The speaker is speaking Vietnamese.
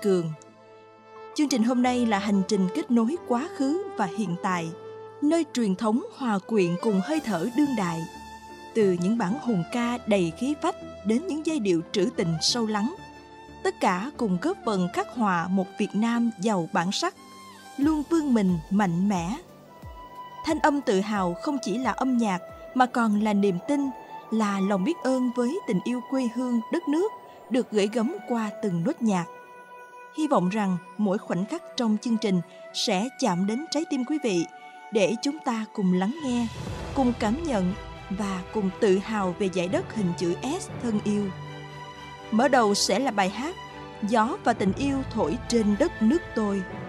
Cường. Chương trình hôm nay là hành trình kết nối quá khứ và hiện tại, nơi truyền thống hòa quyện cùng hơi thở đương đại. Từ những bản hùng ca đầy khí phách đến những giai điệu trữ tình sâu lắng, tất cả cùng góp phần khắc họa một Việt Nam giàu bản sắc, luôn vươn mình mạnh mẽ. Thanh âm tự hào không chỉ là âm nhạc mà còn là niềm tin, là lòng biết ơn với tình yêu quê hương đất nước được gửi gắm qua từng nốt nhạc. Hy vọng rằng mỗi khoảnh khắc trong chương trình sẽ chạm đến trái tim quý vị để chúng ta cùng lắng nghe, cùng cảm nhận và cùng tự hào về dải đất hình chữ S thân yêu. Mở đầu sẽ là bài hát Gió và tình yêu thổi trên đất nước tôi.